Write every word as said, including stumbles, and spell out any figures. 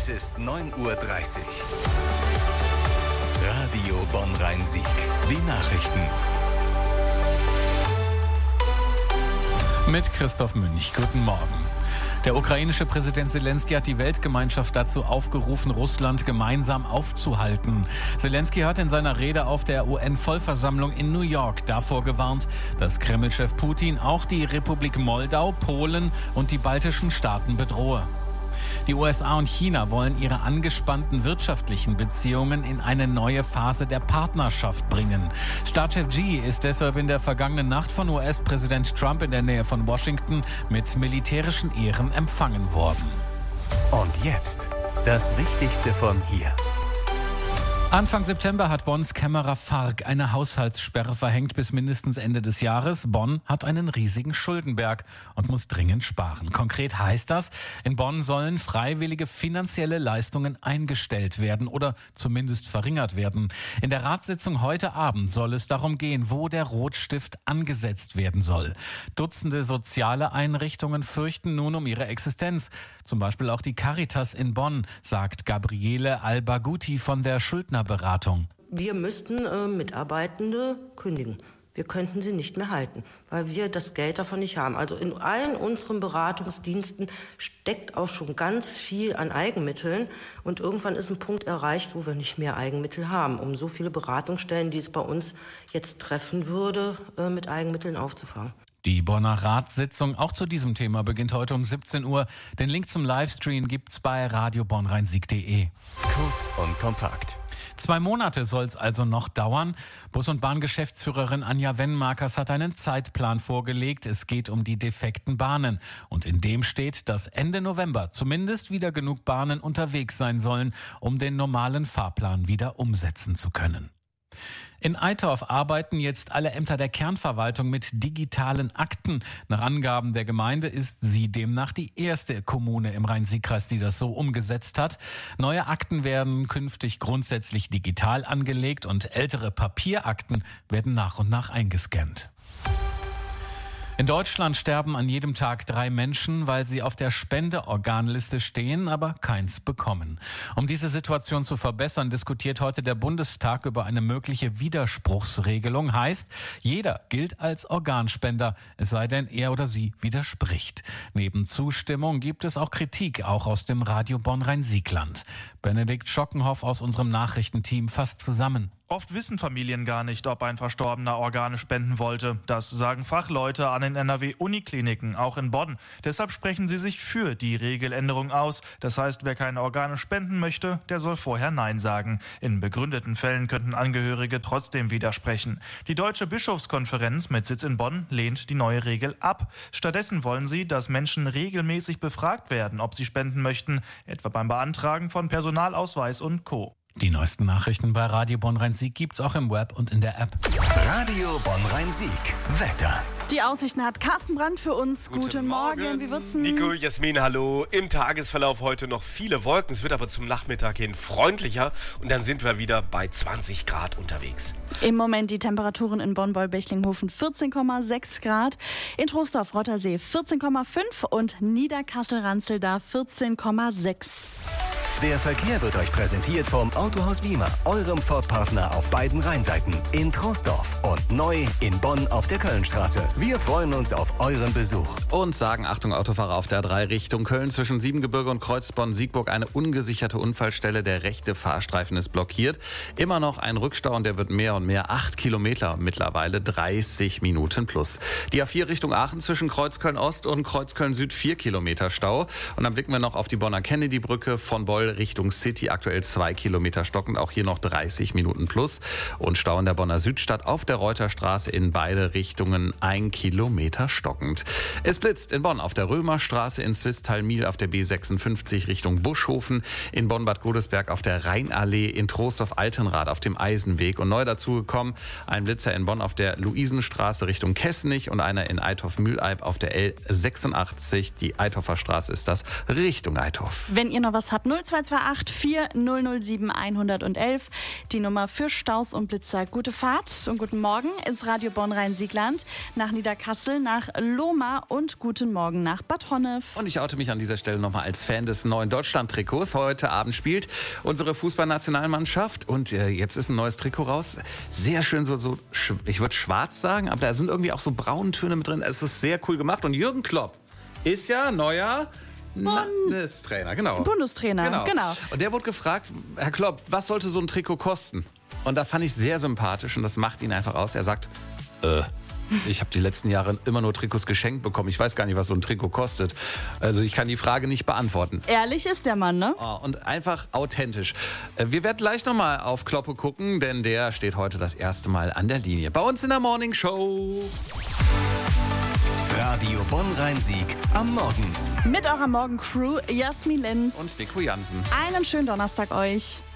Es ist neun Uhr dreißig. Radio Bonn-Rhein-Sieg. Die Nachrichten. Mit Christoph Münch. Guten Morgen. Der ukrainische Präsident Selenskyj hat die Weltgemeinschaft dazu aufgerufen, Russland gemeinsam aufzuhalten. Selenskyj hat in seiner Rede auf der U N-Vollversammlung in New York davor gewarnt, dass Kreml-Chef Putin auch die Republik Moldau, Polen und die baltischen Staaten bedrohe. Die U S A und China wollen ihre angespannten wirtschaftlichen Beziehungen in eine neue Phase der Partnerschaft bringen. Staatschef Xi ist deshalb in der vergangenen Nacht von U S-Präsident Trump in der Nähe von Washington mit militärischen Ehren empfangen worden. Und jetzt das Wichtigste von hier. Anfang September hat Bonns Kämmerer Fark eine Haushaltssperre verhängt bis mindestens Ende des Jahres. Bonn hat einen riesigen Schuldenberg und muss dringend sparen. Konkret heißt das, in Bonn sollen freiwillige finanzielle Leistungen eingestellt werden oder zumindest verringert werden. In der Ratssitzung heute Abend soll es darum gehen, wo der Rotstift angesetzt werden soll. Dutzende soziale Einrichtungen fürchten nun um ihre Existenz. Zum Beispiel auch die Caritas in Bonn, sagt Gabriele Al-Bagouti von der Schuldnerberatung. Wir müssten äh, Mitarbeitende kündigen. Wir könnten sie nicht mehr halten, weil wir das Geld davon nicht haben. Also in allen unseren Beratungsdiensten steckt auch schon ganz viel an Eigenmitteln. Und irgendwann ist ein Punkt erreicht, wo wir nicht mehr Eigenmittel haben, um so viele Beratungsstellen, die es bei uns jetzt treffen würde, äh, mit Eigenmitteln aufzufangen. Die Bonner Ratssitzung auch zu diesem Thema beginnt heute um siebzehn Uhr. Den Link zum Livestream gibt's bei radio bonn rhein sieg punkt de. Kurz und kompakt. Zwei Monate soll es also noch dauern. Bus- und Bahngeschäftsführerin Anja Wenmakers hat einen Zeitplan vorgelegt. Es geht um die defekten Bahnen. Und in dem steht, dass Ende November zumindest wieder genug Bahnen unterwegs sein sollen, um den normalen Fahrplan wieder umsetzen zu können. In Eitorf arbeiten jetzt alle Ämter der Kernverwaltung mit digitalen Akten. Nach Angaben der Gemeinde ist sie demnach die erste Kommune im Rhein-Sieg-Kreis, die das so umgesetzt hat. Neue Akten werden künftig grundsätzlich digital angelegt und ältere Papierakten werden nach und nach eingescannt. In Deutschland sterben an jedem Tag drei Menschen, weil sie auf der Spendeorganliste stehen, aber keins bekommen. Um diese Situation zu verbessern, diskutiert heute der Bundestag über eine mögliche Widerspruchsregelung. Heißt, jeder gilt als Organspender, es sei denn, er oder sie widerspricht. Neben Zustimmung gibt es auch Kritik, auch aus dem Radio Bonn-Rhein-Sieg-Land. Benedikt Schockenhoff aus unserem Nachrichtenteam fasst zusammen. Oft wissen Familien gar nicht, ob ein Verstorbener Organe spenden wollte. Das sagen Fachleute an den N R W-Unikliniken, auch in Bonn. Deshalb sprechen sie sich für die Regeländerung aus. Das heißt, wer keine Organe spenden möchte, der soll vorher Nein sagen. In begründeten Fällen könnten Angehörige trotzdem widersprechen. Die Deutsche Bischofskonferenz mit Sitz in Bonn lehnt die neue Regel ab. Stattdessen wollen sie, dass Menschen regelmäßig befragt werden, ob sie spenden möchten, etwa beim Beantragen von Personalausweis und Co. Die neuesten Nachrichten bei Radio Bonn-Rhein-Sieg gibt's auch im Web und in der App. Radio Bonn-Rhein-Sieg. Wetter. Die Aussichten hat Carsten Brandt für uns. Guten, Guten Morgen. Morgen. Wie wird's denn? Nico, Jasmin, hallo. Im Tagesverlauf heute noch viele Wolken. Es wird aber zum Nachmittag hin freundlicher. Und dann sind wir wieder bei zwanzig Grad unterwegs. Im Moment die Temperaturen in Bonn-Beul-Bechlinghofen vierzehn Komma sechs Grad. In Troisdorf-Rottersee vierzehn Komma fünf und Niederkassel-Ranzelda vierzehn Komma sechs. Der Verkehr wird euch präsentiert vom Autohaus Wiemer, eurem Ford-Partner auf beiden Rheinseiten. In Troisdorf und neu in Bonn auf der Kölnstraße. Wir freuen uns auf euren Besuch. Und sagen, Achtung Autofahrer auf der A drei Richtung Köln zwischen Siebengebirge und Kreuzbonn-Siegburg eine ungesicherte Unfallstelle. Der rechte Fahrstreifen ist blockiert. Immer noch ein Rückstau und der wird mehr und mehr. Acht Kilometer mittlerweile, dreißig Minuten plus. Die A vier Richtung Aachen zwischen Kreuzköln-Ost und Kreuzköln-Süd vier Kilometer Stau. Und dann blicken wir noch auf die Bonner Kennedy-Brücke von Beul Richtung City, aktuell zwei Kilometer stockend, auch hier noch dreißig Minuten plus. Und Stau in der Bonner Südstadt auf der Reuterstraße in beide Richtungen ein Kilometer stockend. Es blitzt in Bonn auf der Römerstraße, in Swisttal-Miel auf der B sechsundfünfzig Richtung Buschhofen, in Bonn-Bad Godesberg auf der Rheinallee, in Troisdorf-Altenrad auf dem Eisenweg und neu dazugekommen ein Blitzer in Bonn auf der Luisenstraße Richtung Kessenich und einer in Eitorf-Mühleib auf der L sechsundachtzig. Die Eitorfer Straße ist das, Richtung Eitorf. Wenn ihr noch was habt, null zwei zwei zwei acht, vier null null sieben, eins eins eins. Die Nummer für Staus und Blitzer. Gute Fahrt und guten Morgen ins Radio Bonn-Rhein-Siegland, nach Niederkassel, nach Lohmar und guten Morgen nach Bad Honnef. Und ich oute mich an dieser Stelle nochmal als Fan des neuen Deutschland-Trikots. Heute Abend spielt unsere Fußballnationalmannschaft und äh, jetzt ist ein neues Trikot raus. Sehr schön, so, so ich würde schwarz sagen, aber da sind irgendwie auch so braune Töne mit drin. Es ist sehr cool gemacht und Jürgen Klopp ist ja neuer Bundestrainer, genau. Bundestrainer, genau. genau. Und der wurde gefragt, Herr Klopp, was sollte so ein Trikot kosten? Und da fand ich sehr sympathisch und das macht ihn einfach aus. Er sagt, äh, ich habe die letzten Jahre immer nur Trikots geschenkt bekommen. Ich weiß gar nicht, was so ein Trikot kostet. Also ich kann die Frage nicht beantworten. Ehrlich ist der Mann, ne? Oh, und einfach authentisch. Wir werden gleich nochmal auf Kloppe gucken, denn der steht heute das erste Mal an der Linie. Bei uns in der Morning Show. Radio Bonn-Rhein-Sieg am Morgen. Mit eurer Morgencrew Jasmin Lenz Und Nico Jansen. Einen schönen Donnerstag euch.